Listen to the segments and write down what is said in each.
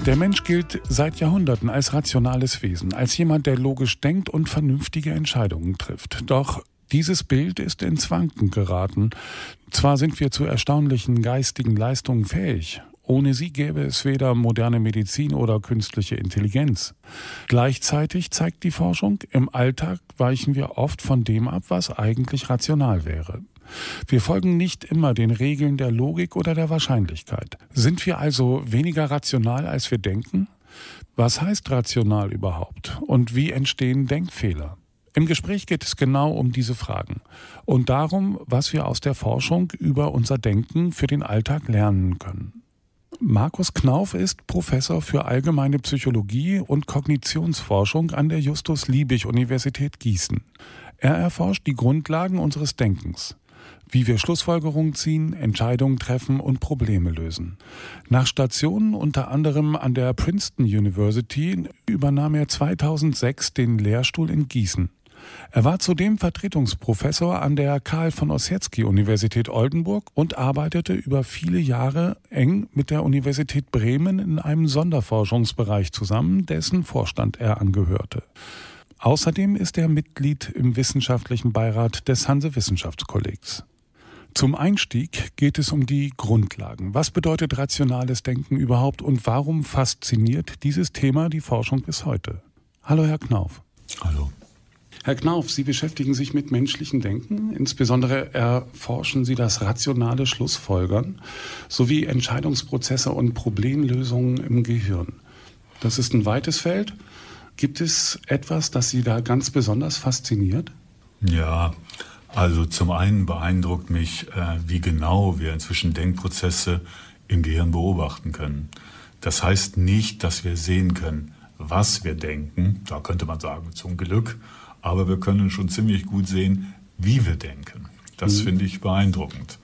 Der Mensch gilt seit Jahrhunderten als rationales Wesen, als jemand, der logisch denkt und vernünftige Entscheidungen trifft. Doch dieses Bild ist ins Wanken geraten. Zwar sind wir zu erstaunlichen geistigen Leistungen fähig. Ohne sie gäbe es weder moderne Medizin oder künstliche Intelligenz. Gleichzeitig zeigt die Forschung, im Alltag weichen wir oft von dem ab, was eigentlich rational wäre. Wir folgen nicht immer den Regeln der Logik oder der Wahrscheinlichkeit. Sind wir also weniger rational, als wir denken? Was heißt rational überhaupt? Und wie entstehen Denkfehler? Im Gespräch geht es genau um diese Fragen und darum, was wir aus der Forschung über unser Denken für den Alltag lernen können. Markus Knauf ist Professor für Allgemeine Psychologie und Kognitionsforschung an der Justus-Liebig-Universität Gießen. Er erforscht die Grundlagen unseres Denkens, wie wir Schlussfolgerungen ziehen, Entscheidungen treffen und Probleme lösen. Nach Stationen unter anderem an der Princeton University übernahm er 2006 den Lehrstuhl in Gießen. Er war zudem Vertretungsprofessor an der Karl von Ossietzky Universität Oldenburg und arbeitete über viele Jahre eng mit der Universität Bremen in einem Sonderforschungsbereich zusammen, dessen Vorstand er angehörte. Außerdem ist er Mitglied im wissenschaftlichen Beirat des Hanse-Wissenschaftskollegs. Zum Einstieg geht es um die Grundlagen. Was bedeutet rationales Denken überhaupt und warum fasziniert dieses Thema die Forschung bis heute? Hallo, Herr Knauf. Hallo. Herr Knauf, Sie beschäftigen sich mit menschlichem Denken. Insbesondere erforschen Sie das rationale Schlussfolgern sowie Entscheidungsprozesse und Problemlösungen im Gehirn. Das ist ein weites Feld. Gibt es etwas, das Sie da ganz besonders fasziniert? Ja, also zum einen beeindruckt mich, wie genau wir inzwischen Denkprozesse im Gehirn beobachten können. Das heißt nicht, dass wir sehen können, was wir denken. Da könnte man sagen, zum Glück. Aber wir können schon ziemlich gut sehen, wie wir denken. Das finde ich beeindruckend.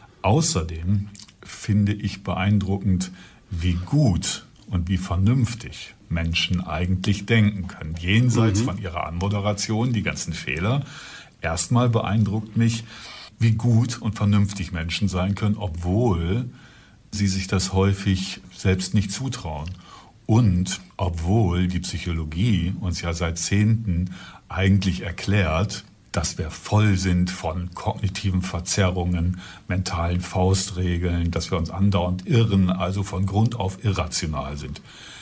Außerdem finde ich beeindruckend, wie gut und wie vernünftig Menschen eigentlich denken können. Jenseits von ihrer Anmoderation, die ganzen Fehler. Erstmal beeindruckt mich, wie gut und vernünftig Menschen sein können, obwohl sie sich das häufig selbst nicht zutrauen. Und obwohl die Psychologie uns ja seit Jahrzehnten eigentlich erklärt, dass wir voll sind von kognitiven Verzerrungen, mentalen Faustregeln, dass wir uns andauernd irren, also von Grund auf irrational sind.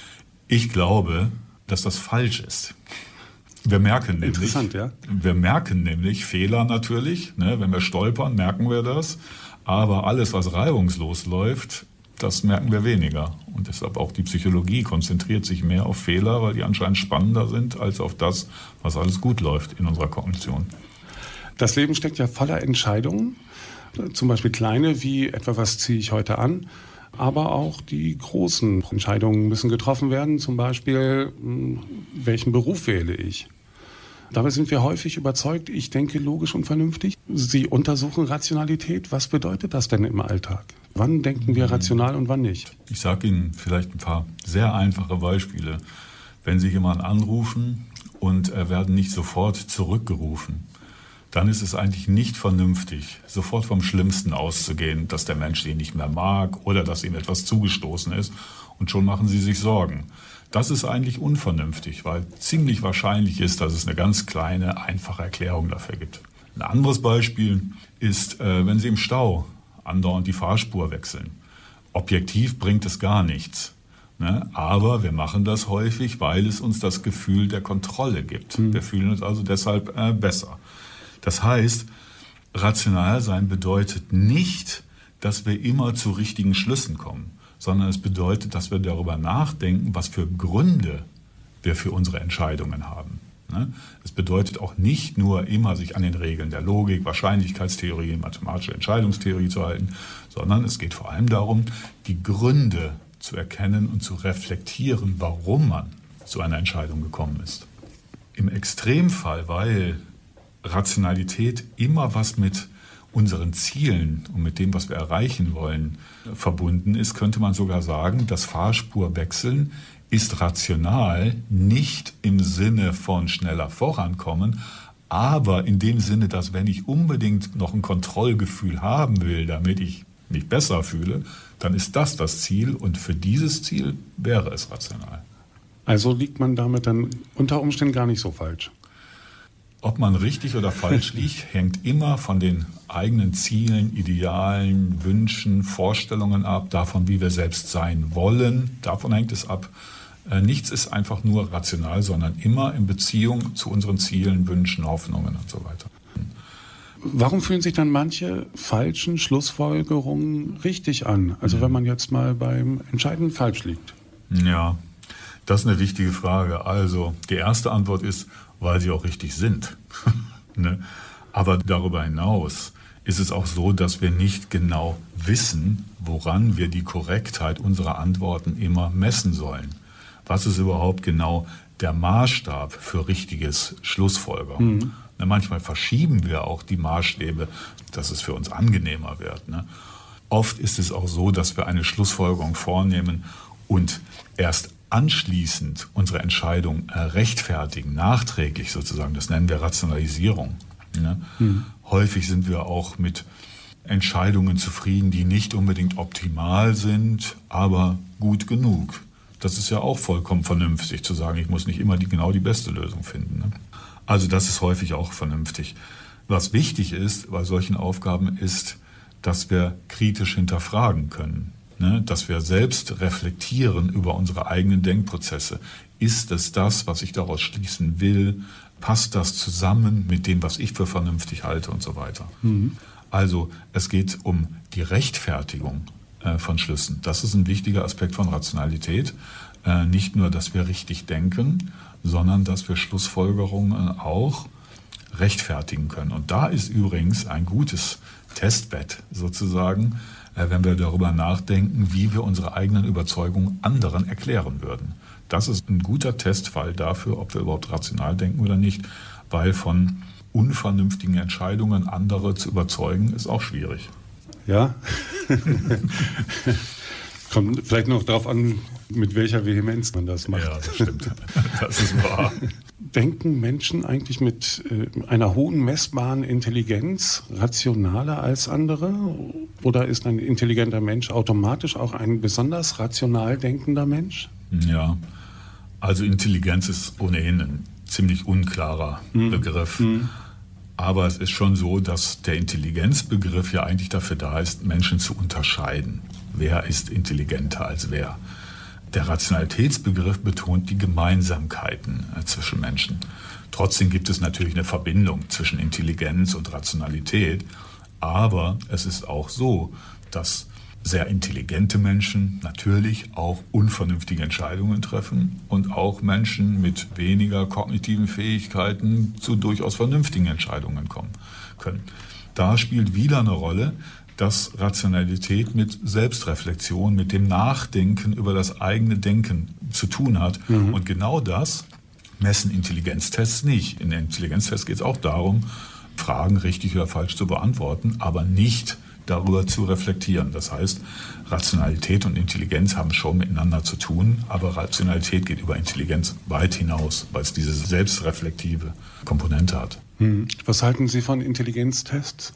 Ich glaube, dass das falsch ist. Wir merken nämlich Fehler natürlich, ne? Wenn wir stolpern, merken wir das. Aber alles, was reibungslos läuft, das merken wir weniger. Und deshalb auch die Psychologie konzentriert sich mehr auf Fehler, weil die anscheinend spannender sind als auf das, was alles gut läuft in unserer Kognition. Das Leben steckt ja voller Entscheidungen, zum Beispiel kleine wie etwa, was ziehe ich heute an, aber auch die großen Entscheidungen müssen getroffen werden, zum Beispiel, welchen Beruf wähle ich. Dabei sind wir häufig überzeugt, ich denke logisch und vernünftig. Sie untersuchen Rationalität. Was bedeutet das denn im Alltag? Wann denken wir rational und wann nicht? Ich sage Ihnen vielleicht ein paar sehr einfache Beispiele. Wenn Sie jemanden anrufen und werden nicht sofort zurückgerufen, dann ist es eigentlich nicht vernünftig, sofort vom Schlimmsten auszugehen, dass der Mensch ihn nicht mehr mag oder dass ihm etwas zugestoßen ist. Und schon machen Sie sich Sorgen. Das ist eigentlich unvernünftig, weil ziemlich wahrscheinlich ist, dass es eine ganz kleine, einfache Erklärung dafür gibt. Ein anderes Beispiel ist, wenn Sie im Stau andauernd die Fahrspur wechseln. Objektiv bringt es gar nichts. Ne? Aber wir machen das häufig, weil es uns das Gefühl der Kontrolle gibt. Wir fühlen uns also deshalb besser. Das heißt, rational sein bedeutet nicht, dass wir immer zu richtigen Schlüssen kommen, sondern es bedeutet, dass wir darüber nachdenken, was für Gründe wir für unsere Entscheidungen haben. Es bedeutet auch nicht nur immer, sich an den Regeln der Logik, Wahrscheinlichkeitstheorie, mathematische Entscheidungstheorie zu halten, sondern es geht vor allem darum, die Gründe zu erkennen und zu reflektieren, warum man zu einer Entscheidung gekommen ist. Im Extremfall, weil Rationalität immer was mit unseren Zielen und mit dem, was wir erreichen wollen, verbunden ist, könnte man sogar sagen, das Fahrspurwechseln ist rational, nicht im Sinne von schneller vorankommen, aber in dem Sinne, dass wenn ich unbedingt noch ein Kontrollgefühl haben will, damit ich mich besser fühle, dann ist das das Ziel und für dieses Ziel wäre es rational. Also liegt man damit dann unter Umständen gar nicht so falsch? Ob man richtig oder falsch liegt, hängt immer von den eigenen Zielen, Idealen, Wünschen, Vorstellungen ab, davon, wie wir selbst sein wollen. Davon hängt es ab. Nichts ist einfach nur rational, sondern immer in Beziehung zu unseren Zielen, Wünschen, Hoffnungen und so weiter. Warum fühlen sich dann manche falschen Schlussfolgerungen richtig an? Also wenn man jetzt mal beim Entscheiden falsch liegt. Ja, das ist eine wichtige Frage. Also die erste Antwort ist, weil sie auch richtig sind. Ne? Aber darüber hinaus ist es auch so, dass wir nicht genau wissen, woran wir die Korrektheit unserer Antworten immer messen sollen. Was ist überhaupt genau der Maßstab für richtiges Schlussfolgerung? Ne, manchmal verschieben wir auch die Maßstäbe, dass es für uns angenehmer wird. Ne? Oft ist es auch so, dass wir eine Schlussfolgerung vornehmen und erst anschließend unsere Entscheidung rechtfertigen, nachträglich sozusagen. Das nennen wir Rationalisierung. Ne? Häufig sind wir auch mit Entscheidungen zufrieden, die nicht unbedingt optimal sind, aber gut genug. Das ist ja auch vollkommen vernünftig zu sagen, ich muss nicht immer genau die beste Lösung finden. Ne? Also das ist häufig auch vernünftig. Was wichtig ist bei solchen Aufgaben ist, dass wir kritisch hinterfragen können. Ne, dass wir selbst reflektieren über unsere eigenen Denkprozesse. Ist es das, was ich daraus schließen will? Passt das zusammen mit dem, was ich für vernünftig halte und so weiter? Also es geht um die Rechtfertigung von Schlüssen. Das ist ein wichtiger Aspekt von Rationalität. Nicht nur, dass wir richtig denken, sondern dass wir Schlussfolgerungen auch rechtfertigen können. Und da ist übrigens ein gutes Testbett sozusagen, wenn wir darüber nachdenken, wie wir unsere eigenen Überzeugungen anderen erklären würden. Das ist ein guter Testfall dafür, ob wir überhaupt rational denken oder nicht, weil von unvernünftigen Entscheidungen andere zu überzeugen, ist auch schwierig. Ja, kommt vielleicht noch darauf an, mit welcher Vehemenz man das macht. Ja, das stimmt. Das ist wahr. Denken Menschen eigentlich mit einer hohen messbaren Intelligenz rationaler als andere? Oder ist ein intelligenter Mensch automatisch auch ein besonders rational denkender Mensch? Ja, also Intelligenz ist ohnehin ein ziemlich unklarer Begriff. Aber es ist schon so, dass der Intelligenzbegriff ja eigentlich dafür da ist, Menschen zu unterscheiden. Wer ist intelligenter als wer? Der Rationalitätsbegriff betont die Gemeinsamkeiten zwischen Menschen. Trotzdem gibt es natürlich eine Verbindung zwischen Intelligenz und Rationalität. Aber es ist auch so, dass sehr intelligente Menschen natürlich auch unvernünftige Entscheidungen treffen und auch Menschen mit weniger kognitiven Fähigkeiten zu durchaus vernünftigen Entscheidungen kommen können. Da spielt wieder eine Rolle, dass Rationalität mit Selbstreflexion, mit dem Nachdenken über das eigene Denken zu tun hat. Und genau das messen Intelligenztests nicht. In den Intelligenztests geht es auch darum, Fragen richtig oder falsch zu beantworten, aber nicht darüber zu reflektieren. Das heißt, Rationalität und Intelligenz haben schon miteinander zu tun, aber Rationalität geht über Intelligenz weit hinaus, weil es diese selbstreflektive Komponente hat. Was halten Sie von Intelligenztests?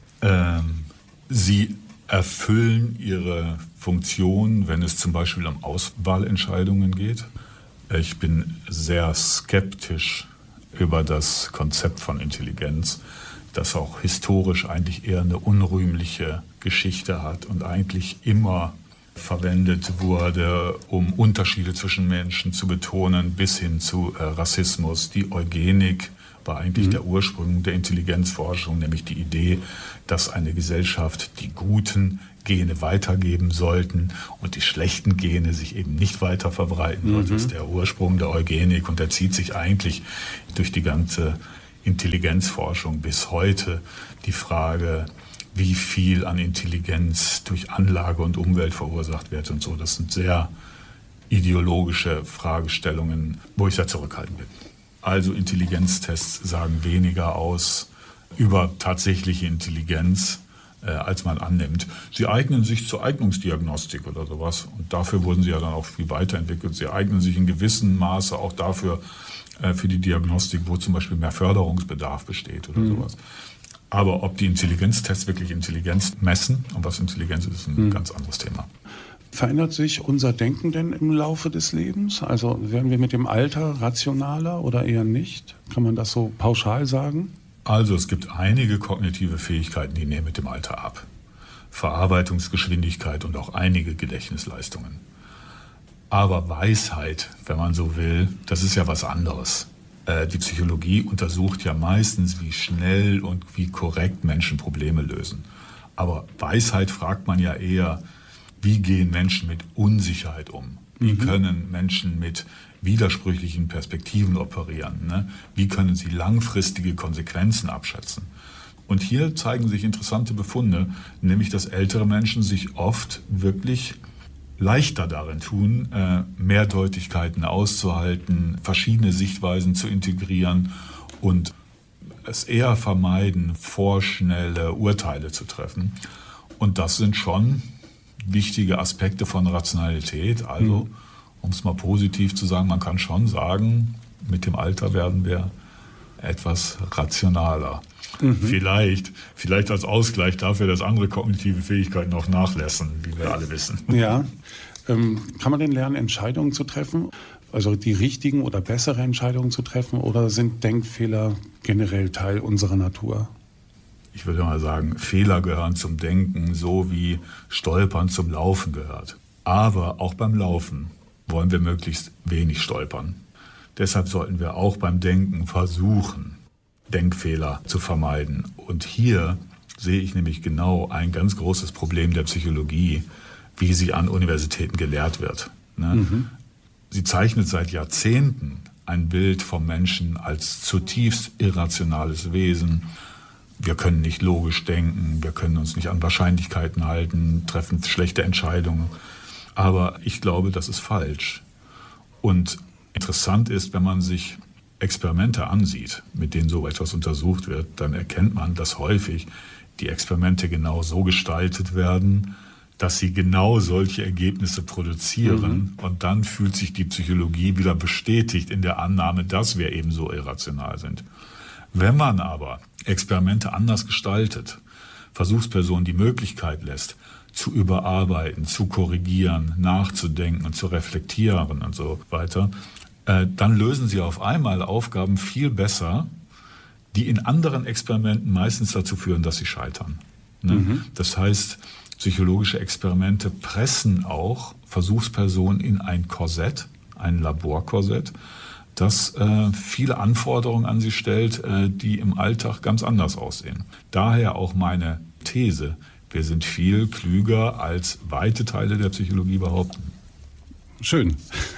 Sie erfüllen ihre Funktion, wenn es zum Beispiel um Auswahlentscheidungen geht. Ich bin sehr skeptisch über das Konzept von Intelligenz, das auch historisch eigentlich eher eine unrühmliche Geschichte hat und eigentlich immer verwendet wurde, um Unterschiede zwischen Menschen zu betonen, bis hin zu Rassismus. Die Eugenik war eigentlich der Ursprung der Intelligenzforschung, nämlich die Idee, dass eine Gesellschaft die guten Gene weitergeben sollten und die schlechten Gene sich eben nicht weiter verbreiten. Das ist der Ursprung der Eugenik und der zieht sich eigentlich durch die ganze Intelligenzforschung bis heute. Die Frage, wie viel an Intelligenz durch Anlage und Umwelt verursacht wird und so, das sind sehr ideologische Fragestellungen, wo ich sehr zurückhaltend bin. Also Intelligenztests sagen weniger aus über tatsächliche Intelligenz, als man annimmt. Sie eignen sich zur Eignungsdiagnostik oder sowas und dafür wurden sie ja dann auch viel weiterentwickelt. Sie eignen sich in gewissem Maße auch dafür, für die Diagnostik, wo zum Beispiel mehr Förderungsbedarf besteht oder sowas. Aber ob die Intelligenztests wirklich Intelligenz messen und was Intelligenz ist ein ganz anderes Thema. Verändert sich unser Denken denn im Laufe des Lebens? Also werden wir mit dem Alter rationaler oder eher nicht? Kann man das so pauschal sagen? Also es gibt einige kognitive Fähigkeiten, die nehmen mit dem Alter ab. Verarbeitungsgeschwindigkeit und auch einige Gedächtnisleistungen. Aber Weisheit, wenn man so will, das ist ja was anderes. Die Psychologie untersucht ja meistens, wie schnell und wie korrekt Menschen Probleme lösen. Aber Weisheit fragt man ja eher, wie gehen Menschen mit Unsicherheit um? Wie können Menschen mit widersprüchlichen Perspektiven operieren? Ne? Wie können sie langfristige Konsequenzen abschätzen? Und hier zeigen sich interessante Befunde, nämlich dass ältere Menschen sich oft wirklich leichter darin tun, Mehrdeutigkeiten auszuhalten, verschiedene Sichtweisen zu integrieren und es eher vermeiden, vorschnelle Urteile zu treffen. Und das sind schon wichtige Aspekte von Rationalität. Also, um es mal positiv zu sagen, man kann schon sagen, mit dem Alter werden wir etwas rationaler. Vielleicht als Ausgleich dafür, dass andere kognitive Fähigkeiten auch nachlassen, wie wir alle wissen. Ja. Kann man denn lernen, Entscheidungen zu treffen? Also die richtigen oder bessere Entscheidungen zu treffen? Oder sind Denkfehler generell Teil unserer Natur? Ich würde mal sagen, Fehler gehören zum Denken, so wie Stolpern zum Laufen gehört. Aber auch beim Laufen wollen wir möglichst wenig stolpern. Deshalb sollten wir auch beim Denken versuchen, Denkfehler zu vermeiden. Und hier sehe ich nämlich genau ein ganz großes Problem der Psychologie, wie sie an Universitäten gelehrt wird. Sie zeichnet seit Jahrzehnten ein Bild vom Menschen als zutiefst irrationales Wesen. Wir können nicht logisch denken, wir können uns nicht an Wahrscheinlichkeiten halten, treffen schlechte Entscheidungen. Aber ich glaube, das ist falsch. Und interessant ist, wenn man sich Experimente ansieht, mit denen so etwas untersucht wird, dann erkennt man, dass häufig die Experimente genau so gestaltet werden, dass sie genau solche Ergebnisse produzieren. Und dann fühlt sich die Psychologie wieder bestätigt in der Annahme, dass wir eben so irrational sind. Wenn man aber Experimente anders gestaltet, Versuchspersonen die Möglichkeit lässt, zu überarbeiten, zu korrigieren, nachzudenken und zu reflektieren und so weiter, dann lösen sie auf einmal Aufgaben viel besser, die in anderen Experimenten meistens dazu führen, dass sie scheitern. Das heißt, psychologische Experimente pressen auch Versuchspersonen in ein Korsett, ein Laborkorsett, das viele Anforderungen an sie stellt, die im Alltag ganz anders aussehen. Daher auch meine These, wir sind viel klüger, als weite Teile der Psychologie behaupten. Schön.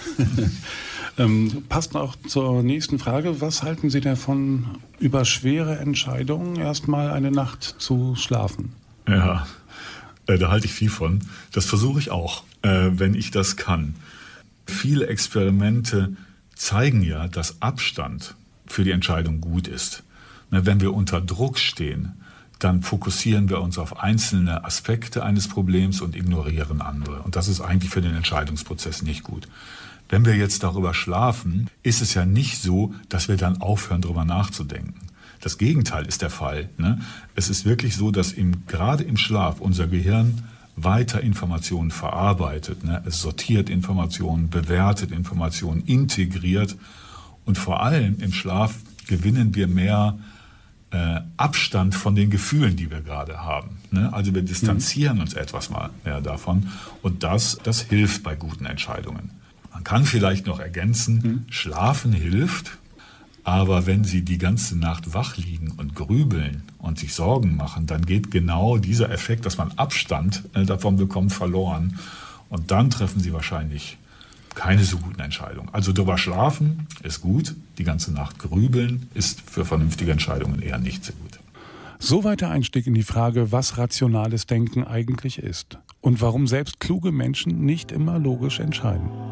Passt auch zur nächsten Frage. Was halten Sie davon, über schwere Entscheidungen erstmal eine Nacht zu schlafen? Ja, da halte ich viel von. Das versuche ich auch, wenn ich das kann. Viele Experimente zeigen ja, dass Abstand für die Entscheidung gut ist. Wenn wir unter Druck stehen, dann fokussieren wir uns auf einzelne Aspekte eines Problems und ignorieren andere. Und das ist eigentlich für den Entscheidungsprozess nicht gut. Wenn wir jetzt darüber schlafen, ist es ja nicht so, dass wir dann aufhören, darüber nachzudenken. Das Gegenteil ist der Fall. Es ist wirklich so, dass gerade im Schlaf unser Gehirn weiter Informationen verarbeitet. Es sortiert Informationen, bewertet Informationen, integriert. Und vor allem im Schlaf gewinnen wir mehr Abstand von den Gefühlen, die wir gerade haben. Also wir distanzieren uns etwas mal mehr davon. Und das hilft bei guten Entscheidungen. Man kann vielleicht noch ergänzen, Schlafen hilft, aber wenn Sie die ganze Nacht wach liegen und grübeln und sich Sorgen machen, dann geht genau dieser Effekt, dass man Abstand davon bekommt, verloren. Und dann treffen Sie wahrscheinlich keine so guten Entscheidungen. Also drüber schlafen ist gut, die ganze Nacht grübeln ist für vernünftige Entscheidungen eher nicht so gut. Soweit der Einstieg in die Frage, was rationales Denken eigentlich ist und warum selbst kluge Menschen nicht immer logisch entscheiden.